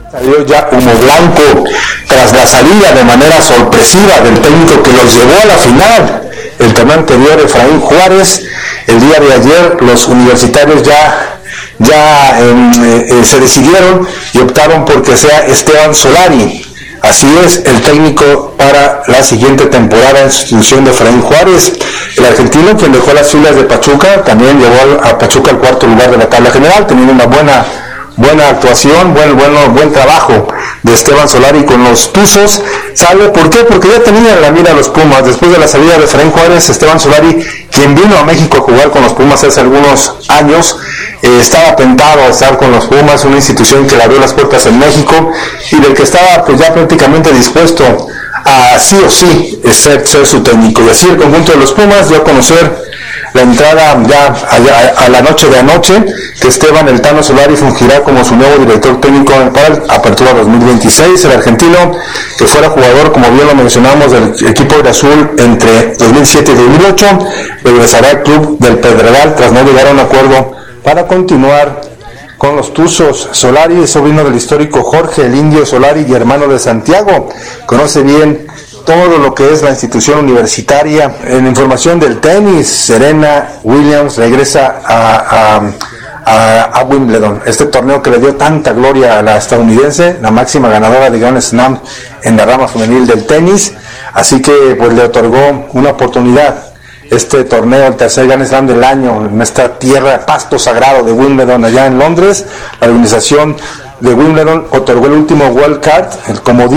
Salió ya humo blanco tras la salida de manera sorpresiva del técnico que los llevó a la final el torneo anterior, Efraín Juárez. El día de ayer los universitarios se decidieron y optaron porque sea Esteban Solari. Así es, el técnico para la siguiente temporada en sustitución de Efraín Juárez. El argentino, quien dejó las filas de Pachuca, también llevó a Pachuca al cuarto lugar de la tabla general, teniendo una buena actuación, buen trabajo de Esteban Solari con los Tuzos. ¿Sabe por qué? Porque ya tenían en la mira a los Pumas. Después de la salida de Efraín Juárez, Esteban Solari, quien vino a México a jugar con los Pumas hace algunos años, estaba tentado a estar con los Pumas, una institución que le abrió las puertas en México y del que estaba pues ya prácticamente dispuesto a sí o sí ser su técnico. Y así el conjunto de los Pumas dio a conocer la entrada ya a la noche de anoche, que Esteban El Tano Solari fungirá como su nuevo director técnico para la apertura 2026. El argentino, que fuera jugador, como bien lo mencionamos, del equipo de Azul entre 2007 y 2008, regresará al club del Pedregal tras no llegar a un acuerdo para continuar con los Tuzos. Solari es sobrino del histórico Jorge el Indio Solari y hermano de Santiago. Conoce bien todo lo que es la institución universitaria. En información del tenis, Serena Williams regresa a Wimbledon, este torneo que le dio tanta gloria a la estadounidense, la máxima ganadora de Grand Slam en la rama femenil del tenis. Así que pues le otorgó una oportunidad este torneo, el tercer Grand Slam del año, en esta tierra, pasto sagrado de Wimbledon, allá en Londres. La organización de Wimbledon otorgó el último World Card, el comodín